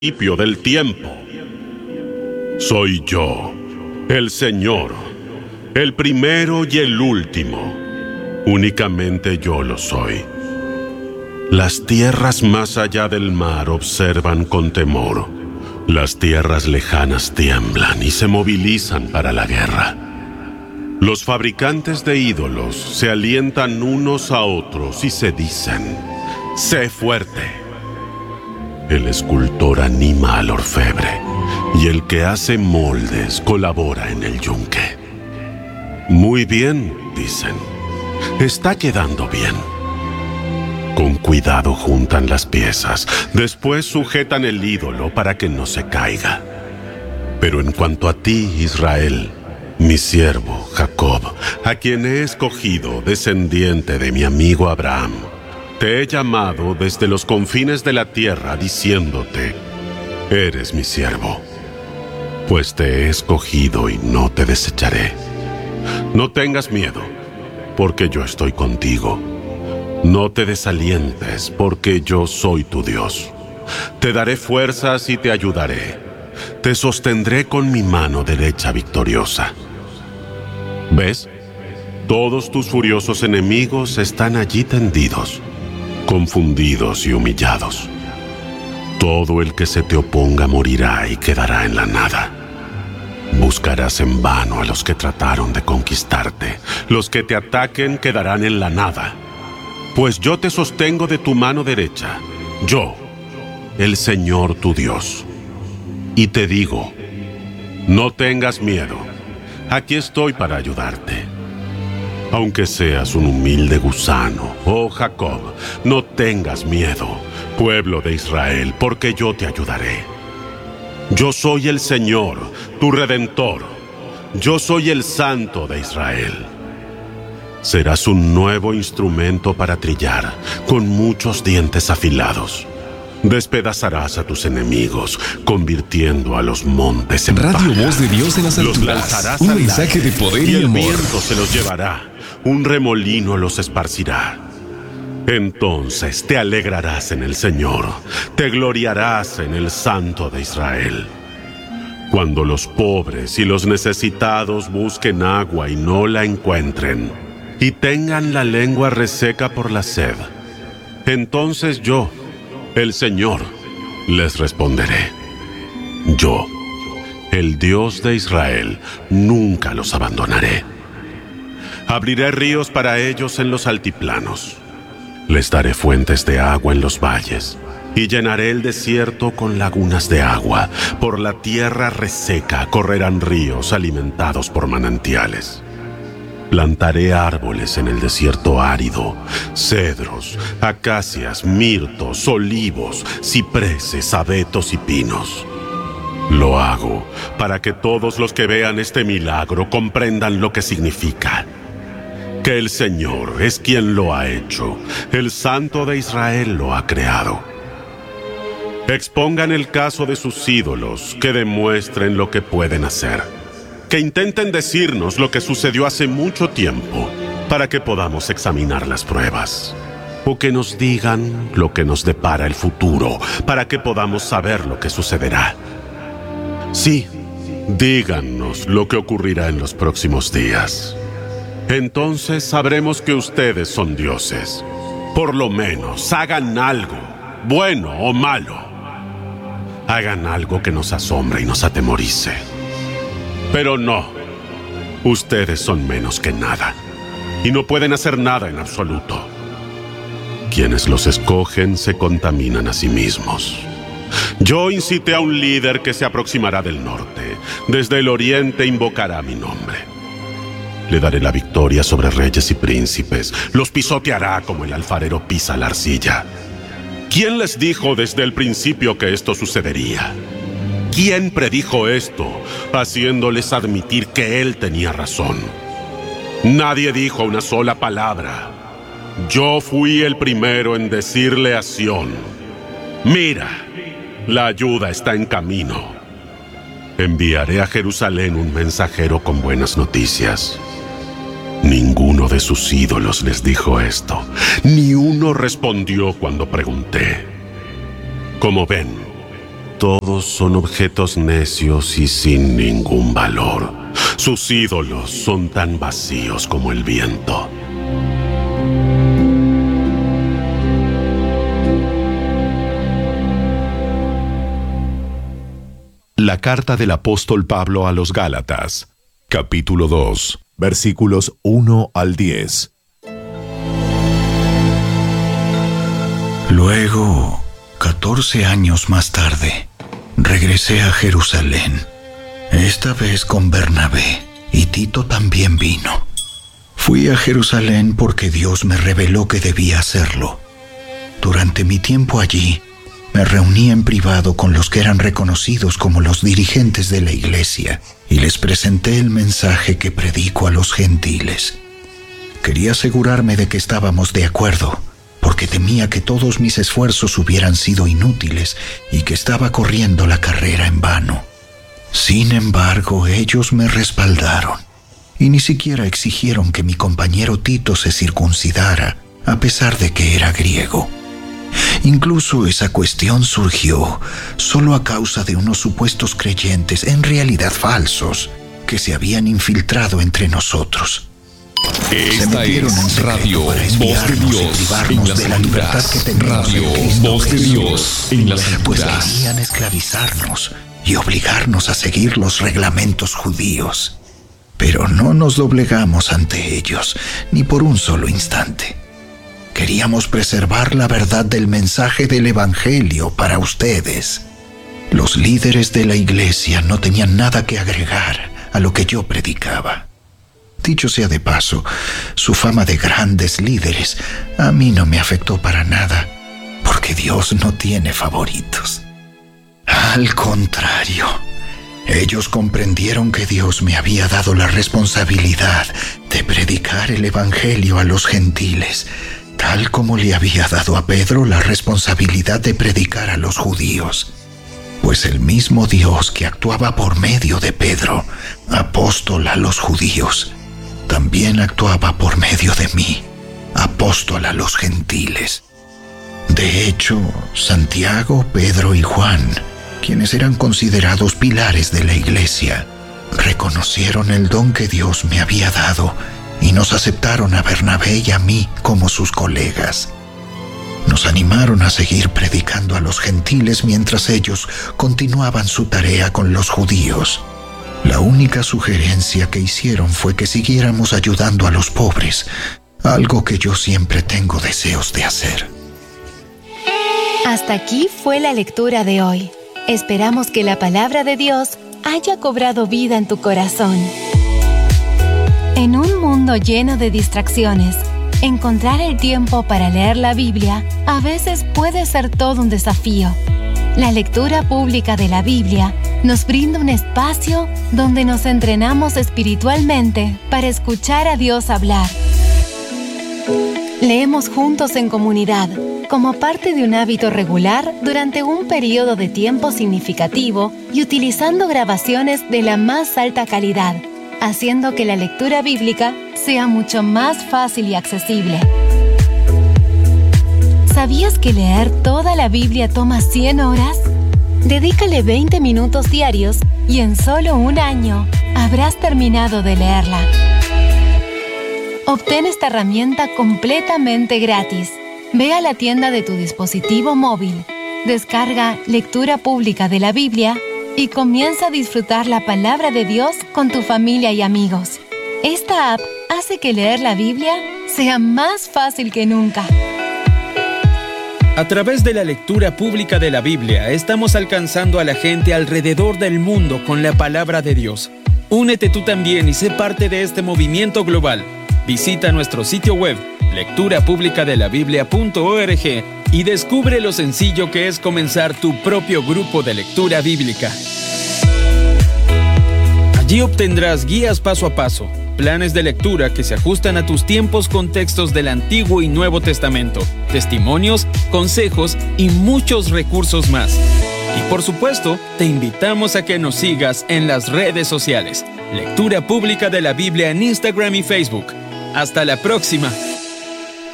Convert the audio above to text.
principio del tiempo. Soy yo, el Señor, el primero y el último. Únicamente yo lo soy. Las tierras más allá del mar observan con temor. Las tierras lejanas tiemblan y se movilizan para la guerra. Los fabricantes de ídolos se alientan unos a otros y se dicen: «Sé fuerte». El escultor anima al orfebre y el que hace moldes colabora en el yunque. «Muy bien», dicen. «Está quedando bien». Con cuidado juntan las piezas, después sujetan el ídolo para que no se caiga. Pero en cuanto a ti, Israel, mi siervo Jacob, a quien he escogido descendiente de mi amigo Abraham, te he llamado desde los confines de la tierra diciéndote: eres mi siervo, pues te he escogido y no te desecharé. No tengas miedo, porque yo estoy contigo. No te desalientes, porque yo soy tu Dios. Te daré fuerzas y te ayudaré. Te sostendré con mi mano derecha victoriosa. ¿Ves? Todos tus furiosos enemigos están allí tendidos, confundidos y humillados. Todo el que se te oponga morirá y quedará en la nada. Buscarás en vano a los que trataron de conquistarte. Los que te ataquen quedarán en la nada. Pues yo te sostengo de tu mano derecha, yo, el Señor tu Dios. Y te digo: no tengas miedo, aquí estoy para ayudarte. Aunque seas un humilde gusano, oh Jacob, no tengas miedo, pueblo de Israel, porque yo te ayudaré. Yo soy el Señor, tu Redentor. Yo soy el Santo de Israel. Serás un nuevo instrumento para trillar, con muchos dientes afilados. Despedazarás a tus enemigos, convirtiendo a los montes en paja. Radio Voz de Dios en las alturas. Un mensaje de poder y el amor. viento se los llevará, un remolino los esparcirá. Entonces te alegrarás en el Señor, te gloriarás en el Santo de Israel. Cuando los pobres y los necesitados busquen agua y no la encuentren, y tengan la lengua reseca por la sed, entonces yo, el Señor, les responderé. Yo, el Dios de Israel, nunca los abandonaré. Abriré ríos para ellos en los altiplanos. Les daré fuentes de agua en los valles, y llenaré el desierto con lagunas de agua. Por la tierra reseca correrán ríos alimentados por manantiales. Plantaré árboles en el desierto árido, cedros, acacias, mirtos, olivos, cipreses, abetos y pinos. Lo hago para que todos los que vean este milagro comprendan lo que significa. Que el Señor es quien lo ha hecho, el Santo de Israel lo ha creado. Expongan el caso de sus ídolos, que demuestren lo que pueden hacer. Que intenten decirnos lo que sucedió hace mucho tiempo, para que podamos examinar las pruebas. O que nos digan lo que nos depara el futuro, para que podamos saber lo que sucederá. Sí, díganos lo que ocurrirá en los próximos días. Entonces sabremos que ustedes son dioses. Por lo menos hagan algo, bueno o malo. Hagan algo que nos asombre y nos atemorice. Pero no, ustedes son menos que nada, y no pueden hacer nada en absoluto. Quienes los escogen se contaminan a sí mismos. Yo incité a un líder que se aproximará del norte, desde el oriente invocará mi nombre. Le daré la victoria sobre reyes y príncipes, los pisoteará como el alfarero pisa la arcilla. ¿Quién les dijo desde el principio que esto sucedería? ¿Quién predijo esto, haciéndoles admitir que él tenía razón? Nadie dijo una sola palabra. Yo fui el primero en decirle a Sión: mira, la ayuda está en camino. Enviaré a Jerusalén un mensajero con buenas noticias. Ninguno de sus ídolos les dijo esto. Ni uno respondió cuando pregunté. Como ven, todos son objetos necios y sin ningún valor. Sus ídolos son tan vacíos como el viento. La carta del apóstol Pablo a los Gálatas, capítulo 2, versículos 1 al 10. Luego, 14 años más tarde, regresé a Jerusalén, esta vez con Bernabé, y Tito también vino. Fui a Jerusalén porque Dios me reveló que debía hacerlo. Durante mi tiempo allí, me reuní en privado con los que eran reconocidos como los dirigentes de la iglesia y les presenté el mensaje que predico a los gentiles. Quería asegurarme de que estábamos de acuerdo, porque temía que todos mis esfuerzos hubieran sido inútiles y que estaba corriendo la carrera en vano. Sin embargo, ellos me respaldaron y ni siquiera exigieron que mi compañero Tito se circuncidara, a pesar de que era griego. Incluso esa cuestión surgió solo a causa de unos supuestos creyentes, en realidad falsos, que se habían infiltrado entre nosotros. Esta es Radio Voz de Dios en las alturas. Radio Voz de Dios en las alturas. Pues querían esclavizarnos y obligarnos a seguir los reglamentos judíos. Pero no nos doblegamos ante ellos, ni por un solo instante. Queríamos preservar la verdad del mensaje del Evangelio para ustedes. Los líderes de la iglesia no tenían nada que agregar a lo que yo predicaba. Dicho sea de paso, su fama de grandes líderes a mí no me afectó para nada, porque Dios no tiene favoritos. Al contrario, ellos comprendieron que Dios me había dado la responsabilidad de predicar el Evangelio a los gentiles, tal como le había dado a Pedro la responsabilidad de predicar a los judíos. Pues el mismo Dios que actuaba por medio de Pedro, apóstol a los judíos, también actuaba por medio de mí, apóstol a los gentiles. De hecho, Santiago, Pedro y Juan, quienes eran considerados pilares de la iglesia, reconocieron el don que Dios me había dado y nos aceptaron a Bernabé y a mí como sus colegas. Nos animaron a seguir predicando a los gentiles mientras ellos continuaban su tarea con los judíos. La única sugerencia que hicieron fue que siguiéramos ayudando a los pobres, algo que yo siempre tengo deseos de hacer. Hasta aquí fue la lectura de hoy. Esperamos que la palabra de Dios haya cobrado vida en tu corazón. En un mundo lleno de distracciones, encontrar el tiempo para leer la Biblia a veces puede ser todo un desafío. La lectura pública de la Biblia nos brinda un espacio donde nos entrenamos espiritualmente para escuchar a Dios hablar. Leemos juntos en comunidad, como parte de un hábito regular durante un periodo de tiempo significativo y utilizando grabaciones de la más alta calidad, haciendo que la lectura bíblica sea mucho más fácil y accesible. ¿Sabías que leer toda la Biblia toma 100 horas? Dedícale 20 minutos diarios y en solo un año habrás terminado de leerla. Obtén esta herramienta completamente gratis. Ve a la tienda de tu dispositivo móvil, descarga Lectura Pública de la Biblia y comienza a disfrutar la palabra de Dios con tu familia y amigos. Esta app hace que leer la Biblia sea más fácil que nunca. A través de la lectura pública de la Biblia, estamos alcanzando a la gente alrededor del mundo con la palabra de Dios. Únete tú también y sé parte de este movimiento global. Visita nuestro sitio web, lecturapublicadelabiblia.org, y descubre lo sencillo que es comenzar tu propio grupo de lectura bíblica. Allí obtendrás guías paso a paso, planes de lectura que se ajustan a tus tiempos con textos del Antiguo y Nuevo Testamento, testimonios, consejos y muchos recursos más. Y por supuesto, te invitamos a que nos sigas en las redes sociales. Lectura Pública de la Biblia en Instagram y Facebook. ¡Hasta la próxima!